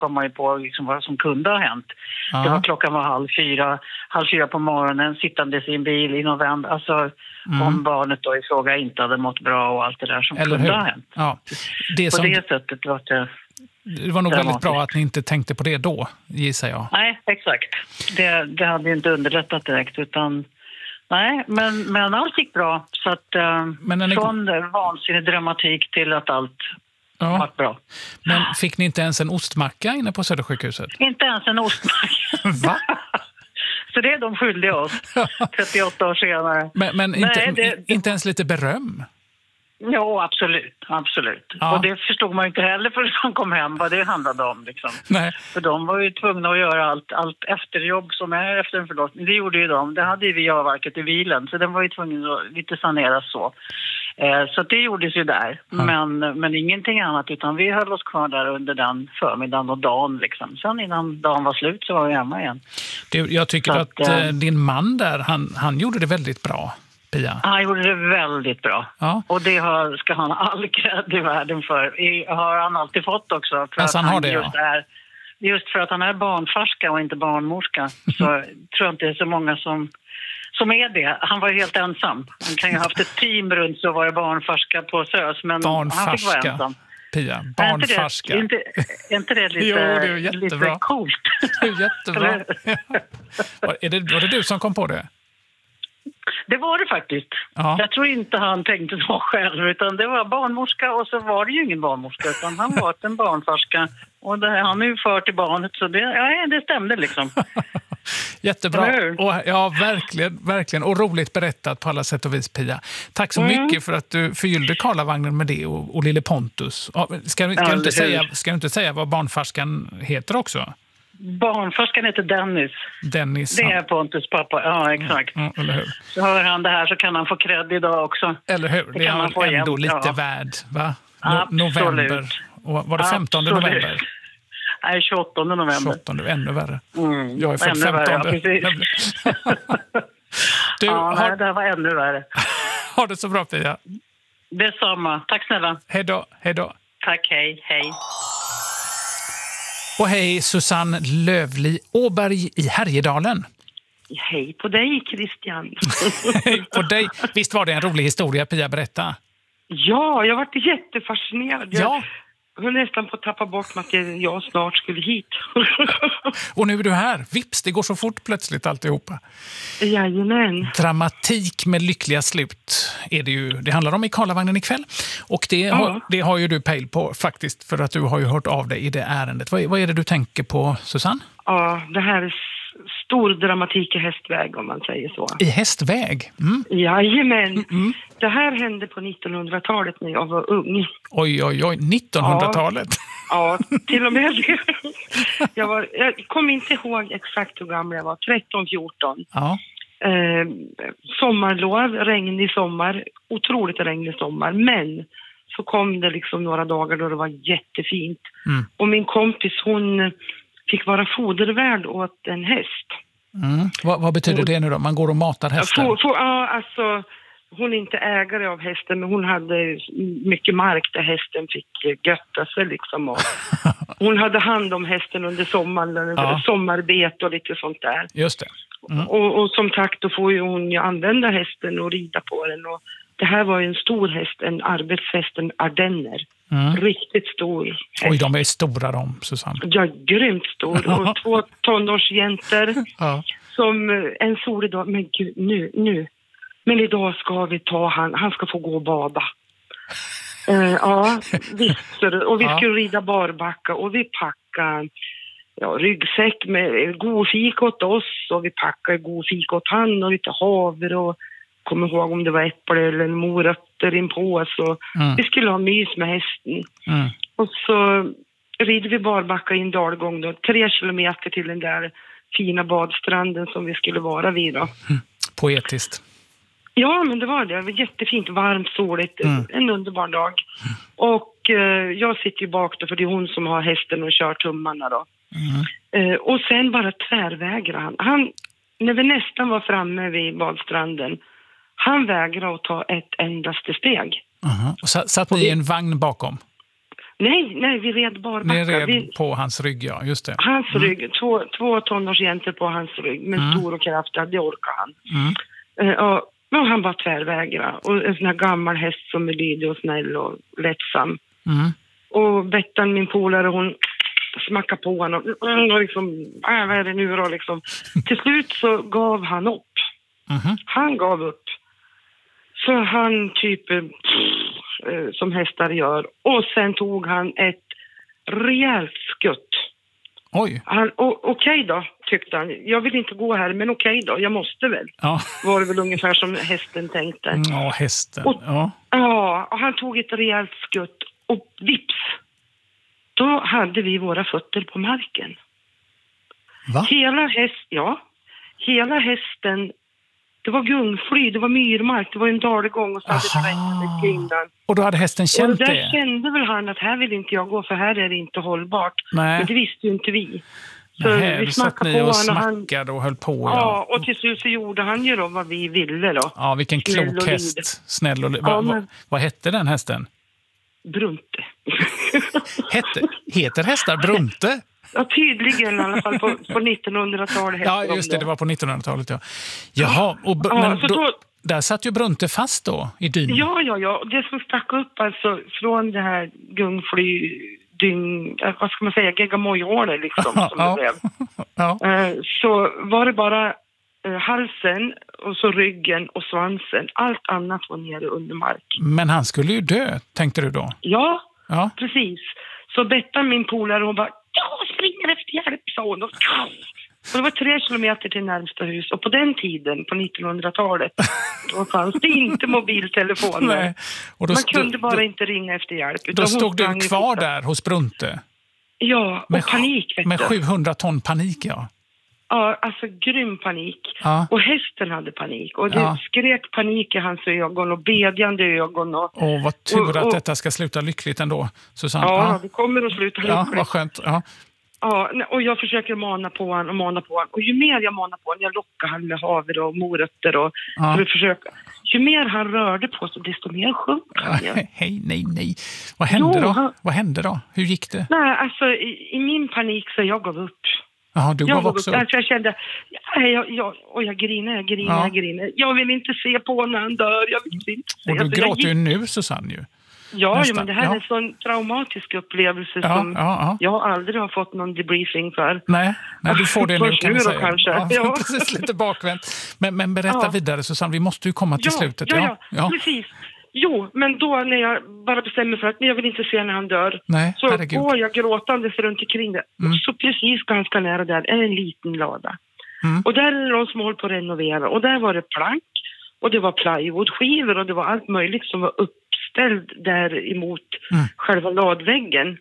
kom man ju på liksom vad som kunde ha hänt. Ja. Klockan var halv fyra på morgonen, sittandes i en bil i november. Alltså om barnet då i fråga inte hade mått bra och allt det där som Eller kunde hur? ha hänt. Ja. På det sättet var det var nog väldigt bra att ni inte tänkte på det då, gissar jag. Nej, exakt. Det hade ju inte underlättat direkt, utan nej, men allt gick bra. Så att från vansinnig dramatik till att allt var bra. Men fick ni inte ens en ostmacka inne på Södersjukhuset? Inte ens en ostmacka. Va? Så det är de skyldiga oss 38 år senare. Men inte ens lite beröm? Jo, absolut. Ja. Och det förstod man ju inte heller förrän de kom hem vad det handlade om. Liksom. Nej. För de var ju tvungna att göra allt efterjobb som är efter en förlossning. Det gjorde ju de. Det hade ju vi avverkat i bilen. Så den var ju tvungen att lite saneras så. Så det gjordes ju där. Ja. Men ingenting annat, utan vi höll oss kvar där under den förmiddagen och dagen. Liksom. Sen innan dagen var slut så var vi hemma igen. Jag tycker att din man där, han gjorde det väldigt bra. Pia. Han gjorde det väldigt bra. Ja. Och det ska han all cred i världen för. Har han alltid fått också. För alltså, att han har det, just för att han är barnfarska och inte barnmorska. Så tror jag inte det är så många som är det. Han var helt ensam. Han kan ju ha haft ett team runt så var det barnfarska på SÖS. Men han fick vara ensam. Pia, barnfarska. Är inte det lite, jo, det är lite coolt? Det är jättebra. Var det du som kom på det? Det var det faktiskt. Ja. Jag tror inte han tänkte så själv, utan det var barnmorska och så var det ju ingen barnmorska, utan han var en barnfarska och han är ju för till barnet, så det stämde liksom. Jättebra. Och, ja, verkligen. Och roligt berättat på alla sätt och vis, Pia. Tack så mycket för att du förgyllde Karlavagnen med det och lille Pontus. Ska du inte säga vad barnfarskan heter också? Barnfarskan heter Dennis. Det är Pontus pappa, ja exakt. Ja, eller hur? Så hör han det här så kan han få cred idag också. Eller hur? Det är ändå lite värd, va? November. Och var det 15 november? Nej, 28 november. 28, ännu värre. Jag är född 15. Det här var ännu värre. Ha det så bra, Pia. Detsamma. Tack snälla. Hej då. Tack, hej. Och hej Susanne Lövli Åberg i Härjedalen. Hej på dig, Christian. Hej på dig. Visst var det en rolig historia, Pia, berätta. Ja, jag var jättefascinerad. Ja. Jag höll nästan på att tappa bort mig att jag snart skulle hit. Och nu är du här. Vips, det går så fort plötsligt alltihopa. Jajamän. Dramatik med lyckliga slut är det ju. Det handlar om i Karlavagnen ikväll. Och det har ju du pejl på faktiskt, för att du har ju hört av dig i det ärendet. Vad är det du tänker på, Susanne? Ja, det här är stor dramatik i Hästväg, om man säger så. I Hästväg? Jajamän. Det här hände på 1900-talet när jag var ung. Oj, 1900-talet? Ja, till och med det. Jag kommer inte ihåg exakt hur gammal jag var, 13-14. Ja. Sommarlov, regnig sommar, otroligt regnig sommar. Men så kom det liksom några dagar då det var jättefint. Och min kompis, hon fick vara fodervärd åt en häst. Vad betyder det nu då? Man går och matar hästen? Alltså, hon är inte ägare av hästen, men hon hade mycket mark där hästen fick götta sig liksom. Och hon hade hand om hästen under sommaren, sommarbete och lite sånt där. Just det. Och som tack då får ju hon ju använda hästen och rida på den. Och det här var ju en stor häst, en arbetshäst, en ardenner. Riktigt stor häst. Oj, de är stora de, Susanne. Ja, grymt stor. Och 2 tonårsjäntor som en solig dag. Men gud, nu. Men idag ska vi ta han ska få gå och bada. Visst. Och vi skulle rida barbacka och vi packade ryggsäck med god fik åt oss och vi packade god fik åt han och lite havre och kommer ihåg om det var äpple eller morötter in på oss och vi skulle ha mys med hästen. Och så rider vi barbacka i en dalgång då, 3 kilometer till den där fina badstranden som vi skulle vara vid då. Poetiskt. Ja, men det var det. Det var jättefint, varmt, soligt. En underbar dag. Och jag sitter ju bak då, för det är hon som har hästen och kör tummarna då. Och sen bara tvärvägrar han. När vi nästan var framme vid badstranden, han vägrade att ta ett endaste steg. Och satt ni i en vagn bakom? Nej, vi red barbacka. Ni red på hans rygg, ja, just det. Hans rygg, två tonårsjäntor på hans rygg, med stor och kraftig, det orkar han. Och han bara tvärvägrade. Och en sån här gammal häst som är lydig och snäll och lättsam. Och Bettan, min polare, hon smackar på honom och liksom, vad är det nu då liksom. Till slut så gav han upp. Han gav upp. Så han typ som hästar gör. Och sen tog han ett rejält skutt. Oj. Okej då, tyckte han. Jag vill inte gå här, men okej då, jag måste väl. Ja. Var det väl ungefär som hästen tänkte. Ja, hästen. Och han tog ett rejält skutt och vips. Då hade vi våra fötter på marken. Va? Hela hästen, det var gungfly, det var myrmark, det var en dalgång och så hade det regnat kring den. Och då hade hästen känt det? Och där kände väl han att här vill inte jag gå, för här är det inte hållbart. Nej. Men det visste ju inte vi. Så Nej, vi smackade på och smackade och höll på. Ja, och till slut så gjorde han ju då vad vi ville då. Ja, vilken klok häst. Snäll och vad hette den hästen? Brunte. Heter hästar Brunte? Ja, tydligen i alla fall på 1900-talet. Ja, just det var på 1900-talet. Ja. Jaha, men där satt ju Brunte fast då i dynen. Ja. Det som stack upp alltså från det här gungfly, vad ska man säga, geggamojoler liksom som det blev. Så var det bara halsen och så ryggen och svansen. Allt annat var nere under mark. Men han skulle ju dö, tänkte du då? Ja. Precis. Så Bettan, min polare, hon bara, jag springer efter hjälp, sa hon. Och det var 3 kilometer till närmsta hus. Och på den tiden, på 1900-talet, då fanns det inte mobiltelefoner. Nej. Och då man kunde bara inte ringa efter hjälp. Då stod du kvar där hos Brunte? Ja, och panik. Med 700 ton panik, ja. Ja, alltså grym panik. Ja. Och hästen hade panik. Och det skrek panik i hans ögon och bedjande ögon. Och vad tur att detta ska sluta lyckligt ändå, Susanne. Ja, det kommer att sluta lyckligt. Ja, vad skönt. Ja. Ja, och jag försöker mana på honom. Och ju mer jag manar på honom, jag lockar han med havre och morötter och för att försöka. Ju mer han rörde på sig, desto mer sjönk han. Nej. Vad hände då? Hur gick det? Nej, alltså i min panik så jag gav upp. Jaha, du gav också upp. Alltså, jag kände, jag griner. Jag vill inte se på när han dör. Jag vill inte se. Och du gråter ju nu, Susanne, ju. Ja, men det här är en sån traumatisk upplevelse som jag aldrig har fått någon debriefing för. Nej, du får det nu, kan vi säga. Kanske. Ja, precis, lite bakvänt. Men berätta vidare, Susanne, vi måste ju komma till slutet. Ja, precis. Jo, men då när jag bara bestämmer för att jag vill inte se när han dör, så går jag gråtandes runt omkring det. Så precis ganska nära där är en liten lada. Och där är de som håller på att renovera. Och där var det plank och det var plywoodskivor och det var allt möjligt som var uppställd där emot själva ladväggen.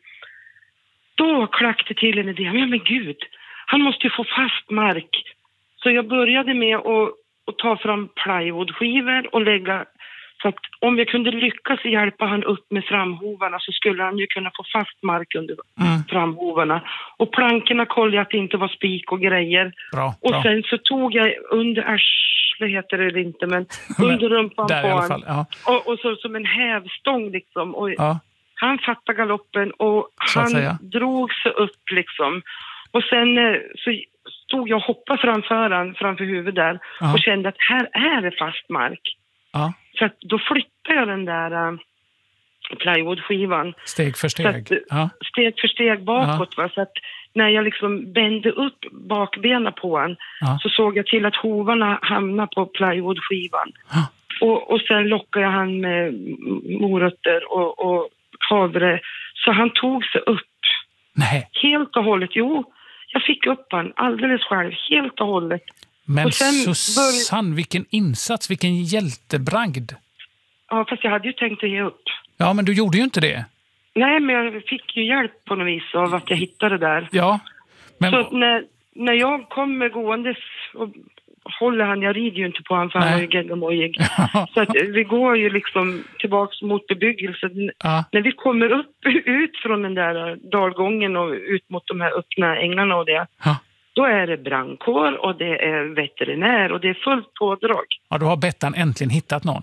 Då klackade till en idé. Men gud, han måste ju få fast mark. Så jag började med att ta fram plywoodskivor och lägga. Så att om vi kunde lyckas hjälpa han upp med framhovarna så skulle han ju kunna få fast mark under framhovarna. Och plankorna kollade jag att det inte var spik och grejer. Bra. Sen så tog jag under arslet, heter det inte, men under rumpan på honom. Och så som en hävstång liksom. Och han fattade galoppen och han drog sig upp liksom. Och sen så stod jag och hoppade framför huvudet där och kände att här är det fast mark. Ja. Så att då flyttade jag den där plywoodskivan. Steg för steg. Steg för steg bakåt. Va? Så att när jag liksom bände upp bakbenen på han så såg jag till att hovarna hamnade på plywoodskivan. Och sen lockade jag han med morötter och havre. Så han tog sig upp. Nej. Helt och hållet. Jo, jag fick upp han alldeles själv. Helt och hållet. Men Susanne, vilken insats, vilken hjältebragd. Ja, fast jag hade ju tänkt att ge upp. Ja, men du gjorde ju inte det. Nej, men jag fick ju hjälp på något vis av att jag hittade det där. Ja. Men... Så när jag kommer gåendes och håller han, jag rider ju inte på han för han är ju geggamojig. Så att vi går ju liksom tillbaks mot bebyggelsen. När vi kommer ut från den där dalgången och ut mot de här öppna ängarna och det. Då är det brandkår och det är veterinär och det är fullt pådrag. Ja, då har Bettan äntligen hittat någon.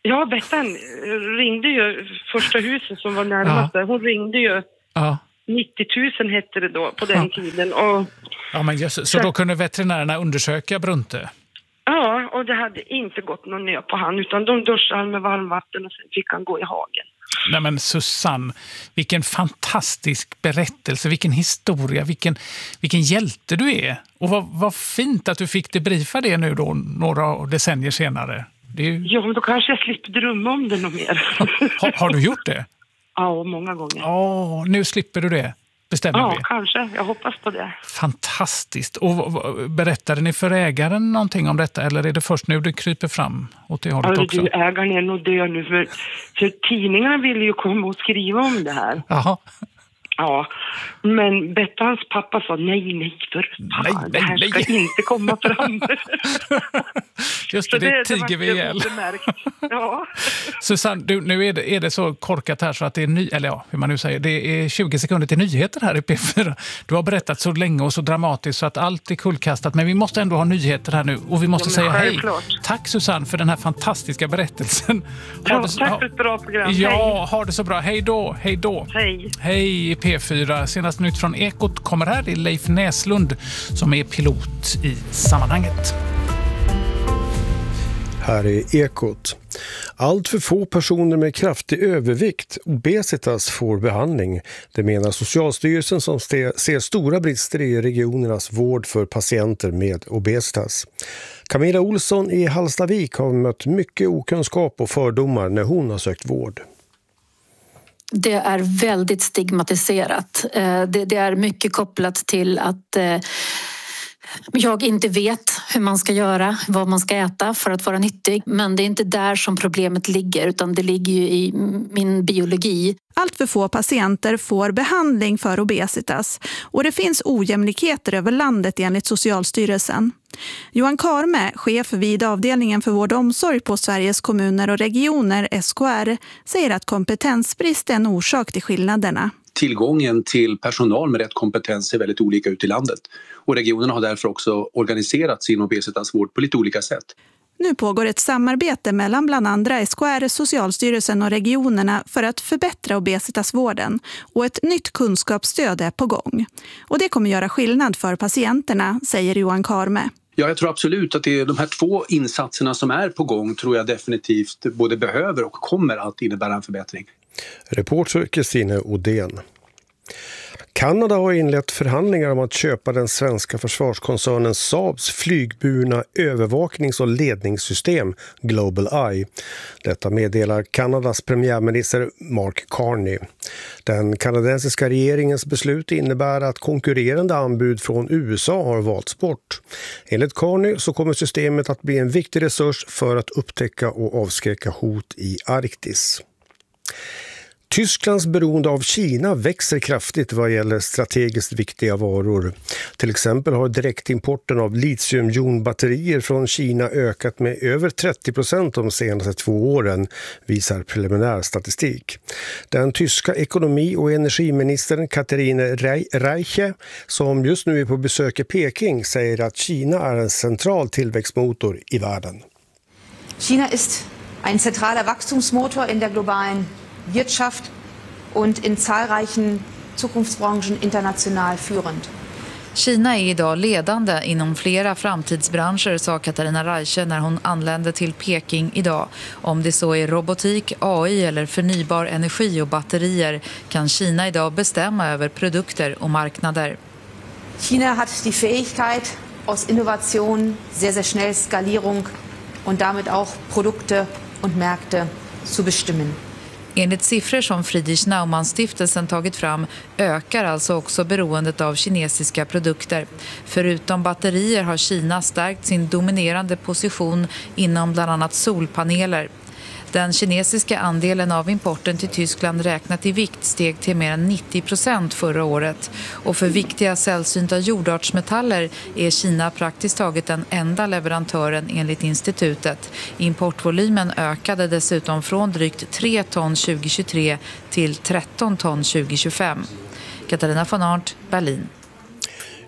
Ja, Bettan ringde ju första huset som var närmast. Hon ringde ju 90 000 hette det då på den tiden. Och, ja, men just, så då kunde veterinärerna undersöka Brunte? Ja, och det hade inte gått någon nö på han, utan de duschade han med varmvatten och sen fick han gå i hagen. Nej men Susanne, vilken fantastisk berättelse, vilken historia, vilken hjälte du är. Och vad fint att du fick debriefa det nu då, några decennier senare. Det är ju... Ja, men då kanske jag slipper drömma om det något mer. Har du gjort det? Ja, många gånger. Nu slipper du det. Bestämmer vi. Ja, kanske. Jag hoppas på det. Fantastiskt. Och berättade ni för ägaren någonting om detta? Eller är det först nu du kryper fram åt det hållet också? Du, ägaren är nog död nu. För tidningarna ville ju komma och skriva om det här. Jaha. Ja, men Bettans pappa sa nej för fan. Det här ska inte komma fram. Just det tiger vi ihjäl. Ja. Susanne, nu är det så korkat här så att det är hur man nu säger, det är 20 sekunder till nyheter här i P4. Du har berättat så länge och så dramatiskt så att allt är kullkastat, men vi måste ändå ha nyheter här nu och vi måste säga hej. Tack Susanne för den här fantastiska berättelsen. Tack för ett bra program. Ja, ha det så bra. Hej då. Hej. Hej P4. Senast nytt från Ekot kommer här. Det är Leif Näslund som är pilot i sammanhanget. Här är Ekot. Allt för få personer med kraftig övervikt, obesitas, får behandling. Det menar Socialstyrelsen som ser stora brister i regionernas vård för patienter med obesitas. Camilla Olsson i Hallstavik har mött mycket okunskap och fördomar när hon har sökt vård. Det är väldigt stigmatiserat. Det är mycket kopplat till att jag inte vet hur man ska göra, vad man ska äta för att vara nyttig. Men det är inte där som problemet ligger, utan det ligger ju i min biologi. Allt för få patienter får behandling för obesitas och det finns ojämlikheter över landet enligt Socialstyrelsen. Johan Karme, chef vid avdelningen för vård och omsorg på Sveriges kommuner och regioner, SKR, säger att kompetensbrist är en orsak till skillnaderna. Tillgången till personal med rätt kompetens är väldigt olika ut i landet. Och regionerna har därför också organiserat sin obesitasvård på lite olika sätt. Nu pågår ett samarbete mellan bland andra SKR, Socialstyrelsen och regionerna för att förbättra obesitasvården. Och ett nytt kunskapsstöd är på gång. Och det kommer göra skillnad för patienterna, säger Johan Karme. Ja, jag tror absolut att det är de här två insatserna som är på gång tror jag definitivt både behöver och kommer att innebära en förbättring. Reporter Kristine Odén. Kanada har inlett förhandlingar om att köpa den svenska försvarskoncernen Saabs flygburna övervaknings- och ledningssystem Global Eye. Detta meddelar Kanadas premiärminister Mark Carney. Den kanadensiska regeringens beslut innebär att konkurrerande anbud från USA har valts bort. Enligt Carney så kommer systemet att bli en viktig resurs för att upptäcka och avskräcka hot i Arktis. Tysklands beroende av Kina växer kraftigt vad gäller strategiskt viktiga varor. Till exempel har direktimporten av litiumjonbatterier från Kina ökat med över 30% de senaste 2 åren, visar preliminär statistik. Den tyska ekonomi- och energiministern Katharina Reiche, som just nu är på besök i Peking, säger att Kina är en central tillväxtmotor i världen. China ist ein zentraler Wachstumsmotor in der globalen Wirtschaft und in zahlreichen Zukunftsbranchen international führend. Kina är idag ledande inom flera framtidsbranscher, sa Katharina Reiche när hon anlände till Peking idag. Om det så är robotik, AI eller förnybar energi och batterier kan Kina idag bestämma över produkter och marknader. China hat die Fähigkeit aus Innovation, sehr schnell Skalierung und damit auch Produkte und Märkte zu bestimmen. Enligt siffror som Friedrich Naumann-stiftelsen tagit fram ökar alltså också beroendet av kinesiska produkter. Förutom batterier har Kina stärkt sin dominerande position inom bland annat solpaneler. Den kinesiska andelen av importen till Tyskland räknat i vikt steg till mer än 90% förra året. Och för viktiga sällsynta jordartsmetaller är Kina praktiskt taget den enda leverantören enligt institutet. Importvolymen ökade dessutom från drygt 3 ton 2023 till 13 ton 2025. Katarina von Arndt, Berlin.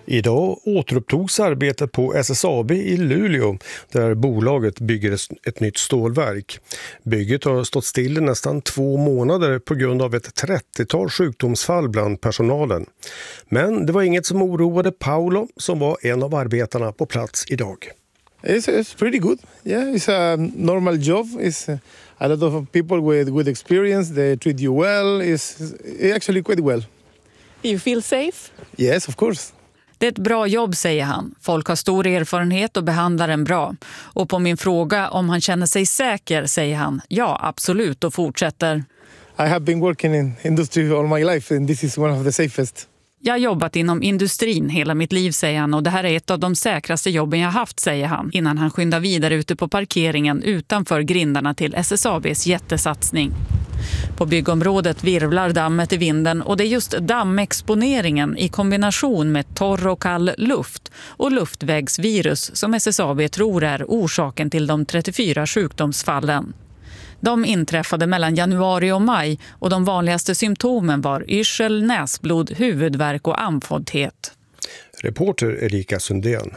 Idag återupptogs arbetet på SSAB i Luleå där bolaget bygger ett nytt stålverk. Bygget har stått still i nästan 2 månader på grund av ett 30-tal sjukdomsfall bland personalen. Men det var inget som oroade Paolo som var en av arbetarna på plats idag. It's pretty good. Yeah, it's a normal job. It's a lot of people with good experience. They treat you well. It's actually quite well. You feel safe? Yes, of course. Det är ett bra jobb, säger han. Folk har stor erfarenhet och behandlar en bra. Och på min fråga om han känner sig säker säger han ja, absolut, och fortsätter. I have been working in industry all my life and this is one of the safest. Jag har jobbat inom industrin hela mitt liv, säger han, och det här är ett av de säkraste jobben jag haft, säger han, innan han skyndar vidare ute på parkeringen utanför grindarna till SSABs jättesatsning. På byggområdet virvlar dammet i vinden och det är just dammexponeringen i kombination med torr och kall luft och luftvägsvirus som SSAB tror är orsaken till de 34 sjukdomsfallen. De inträffade mellan januari och maj och de vanligaste symptomen var yrsel, näsblod, huvudvärk och andfåddhet. Reporter Erika Sundén.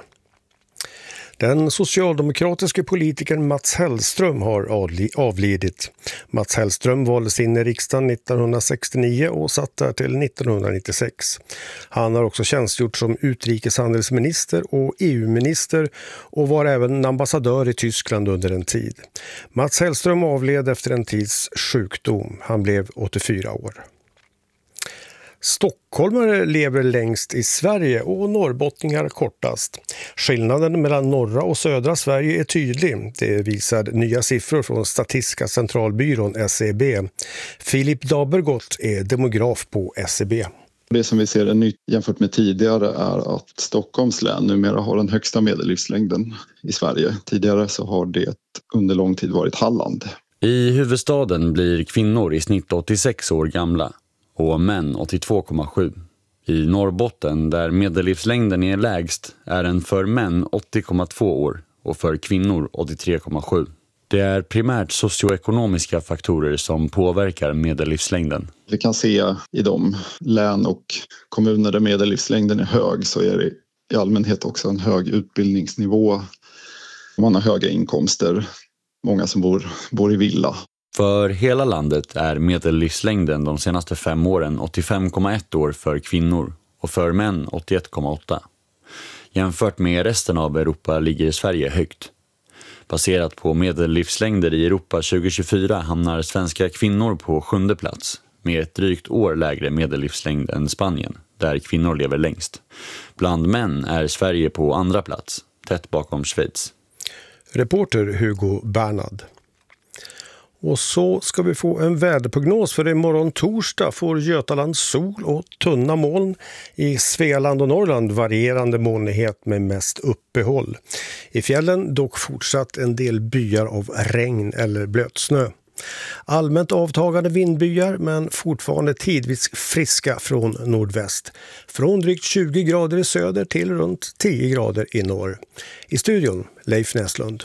Den socialdemokratiska politikern Mats Hellström har avlidit. Mats Hellström valdes in i riksdagen 1969 och satt där till 1996. Han har också tjänstgjort som utrikeshandelsminister och EU-minister och var även ambassadör i Tyskland under en tid. Mats Hellström avled efter en tids sjukdom. Han blev 84 år. Stockholmare lever längst i Sverige och norrbottningar kortast. Skillnaden mellan norra och södra Sverige är tydlig. Det visar nya siffror från Statistiska centralbyrån SCB. Filip Dabergott är demograf på SCB. Det som vi ser är nytt jämfört med tidigare är att Stockholms län numera har den högsta medellivslängden i Sverige. Tidigare så har det under lång tid varit Halland. I huvudstaden blir kvinnor i snitt 86 år gamla och män 82,7. I Norrbotten, där medellivslängden är lägst, är den för män 80,2 år och för kvinnor 83,7. Det är primärt socioekonomiska faktorer som påverkar medellivslängden. Vi kan se i de län och kommuner där medellivslängden är hög så är det i allmänhet också en hög utbildningsnivå. Man har höga inkomster, många som bor i villa. För hela landet är medellivslängden de senaste 5 åren 85,1 år för kvinnor och för män 81,8. Jämfört med resten av Europa ligger Sverige högt. Baserat på medellivslängder i Europa 2024 hamnar svenska kvinnor på 7:e plats med ett drygt år lägre medellivslängd än Spanien, där kvinnor lever längst. Bland män är Sverige på 2:a plats, tätt bakom Schweiz. Reporter Hugo Bernhard. Och så ska vi få en väderprognos för imorgon torsdag får Götaland sol och tunna moln. I Svealand och Norrland varierande molnighet med mest uppehåll. I fjällen dock fortsatt en del byar av regn eller blötsnö. Allmänt avtagande vindbyar men fortfarande tidvis friska från nordväst. Från drygt 20 grader i söder till runt 10 grader i norr. I studion Leif Näslund.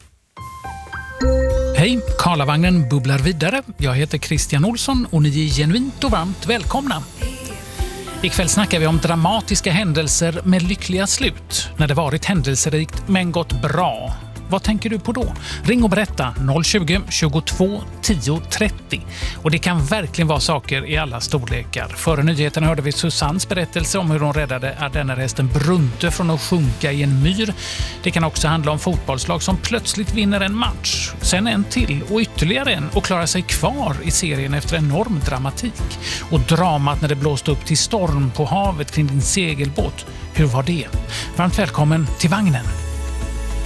Hej, Karlavagnen bubblar vidare. Jag heter Christian Olsson och ni är genuint och varmt välkomna. Ikväll snackar vi om dramatiska händelser med lyckliga slut. När det varit händelserikt men gått bra. Vad tänker du på då? Ring och berätta 020 22 10 30. Och det kan verkligen vara saker i alla storlekar. Före nyheten hörde vi Susannes berättelse om hur hon räddade ardennerhästen Brunte från att sjunka i en myr. Det kan också handla om fotbollslag som plötsligt vinner en match. Sen en till och ytterligare en och klarar sig kvar i serien efter enorm dramatik. Och dramat när det blåste upp till storm på havet kring din segelbåt. Hur var det? Varmt välkommen till vagnen.